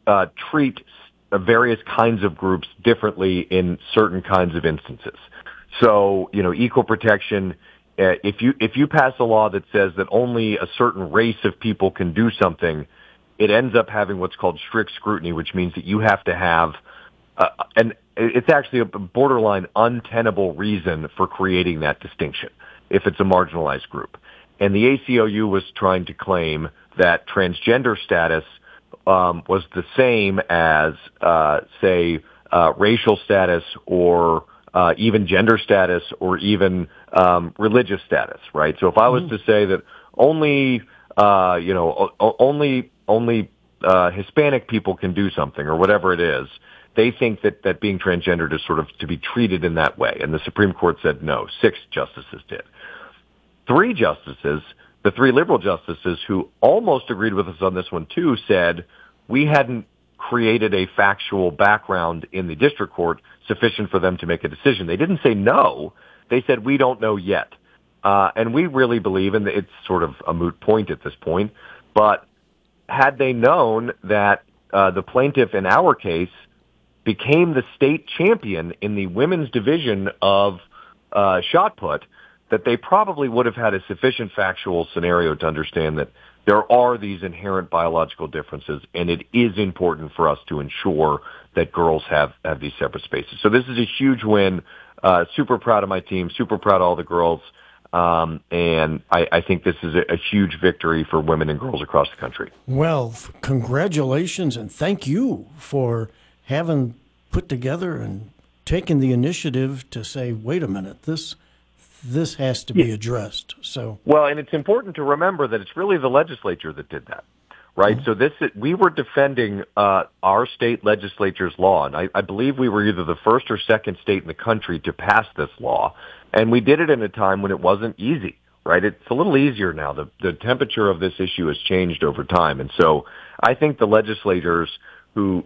treat various kinds of groups differently in certain kinds of instances. So, equal protection. If you pass a law that says that only a certain race of people can do something, it ends up having what's called strict scrutiny, which means that you have to have and it's actually a borderline untenable reason for creating that distinction if it's a marginalized group. And the ACLU was trying to claim that transgender status was the same as, say, racial status or even gender status or even religious status, right? So if I was to say that only Hispanic people can do something or whatever it is, they think that being transgendered is sort of to be treated in that way. And the Supreme Court said no. 6 justices did. 3 justices, the 3 liberal justices who almost agreed with us on this one too, said we hadn't created a factual background in the district court sufficient for them to make a decision. They didn't say no. They said we don't know yet. And we really believe, and it's sort of a moot point at this point, but had they known that the plaintiff in our case became the state champion in the women's division of shot put, that they probably would have had a sufficient factual scenario to understand that there are these inherent biological differences, and it is important for us to ensure that girls have these separate spaces. So this is a huge win. Super proud of my team, super proud of all the girls, and I think this is a huge victory for women and girls across the country. Well, congratulations, and thank you for having put together and taken the initiative to say, wait a minute, this has to be addressed. So well, and it's important to remember that it's really the legislature that did that, right? Mm-hmm. So we were defending our state legislature's law, and I believe we were either the first or second state in the country to pass this law, and we did it in a time when it wasn't easy, right? It's a little easier now. The temperature of this issue has changed over time, and so I think the legislators who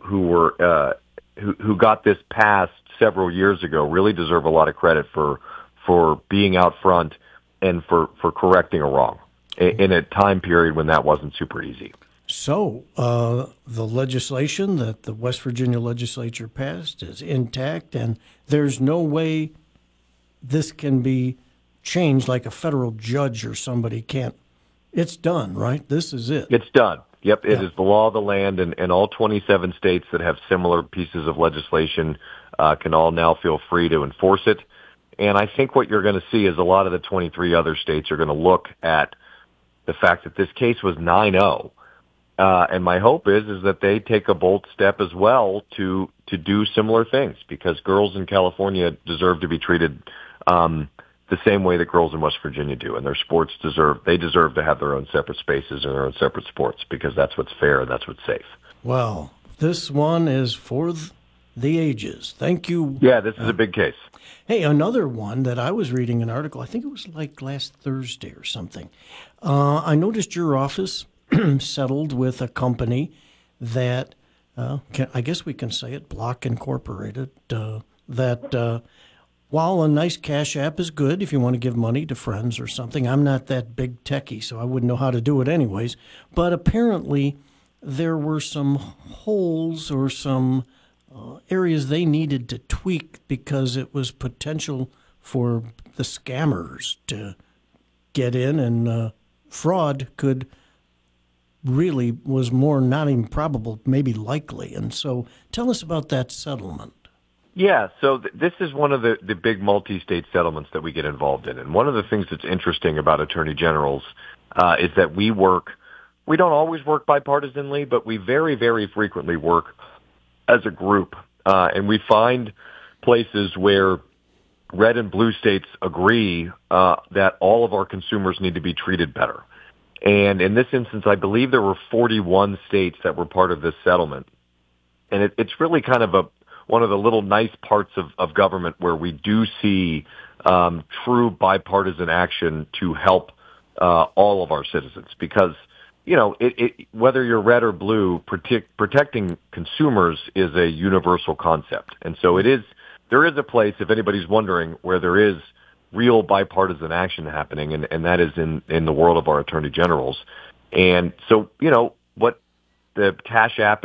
got this passed several years ago really deserve a lot of credit for being out front and for correcting a wrong in a time period when that wasn't super easy. So the legislation that the West Virginia legislature passed is intact, and there's no way this can be changed like a federal judge or somebody can't. It's done, right? This is it. It's done. Yep, it is the law of the land, and all 27 states that have similar pieces of legislation can all now feel free to enforce it. And I think what you're going to see is a lot of the 23 other states are going to look at the fact that this case was 9-0. And my hope is that they take a bold step as well to do similar things, because girls in California deserve to be treated the same way that girls in West Virginia do, and their sports deserve to have their own separate spaces and their own separate sports, because that's what's fair and that's what's safe. Well, this one is for the ages. Thank you. Yeah, this is a big case. Hey, another one that I was reading an article, I think it was like last Thursday or something. I noticed your office settled with a company that, I guess we can say it, Block Incorporated, that while a nice Cash App is good if you want to give money to friends or something, I'm not that big techie, so I wouldn't know how to do it anyways. But apparently there were some holes or some areas they needed to tweak because it was potential for the scammers to get in, and fraud was more not even probable, maybe likely. And so tell us about that settlement. Yeah, so this is one of the big multi-state settlements that we get involved in. And one of the things that's interesting about attorney generals is that we don't always work bipartisanly, but we very, very frequently work as a group. And we find places where red and blue states agree that all of our consumers need to be treated better. And in this instance, I believe there were 41 states that were part of this settlement. And it's really kind of one of the little nice parts of government where we do see true bipartisan action to help all of our citizens. Because, whether you're red or blue, protecting consumers is a universal concept. And so there is a place, if anybody's wondering, where there is real bipartisan action happening, and that is in the world of our attorney generals. And so, what the Cash App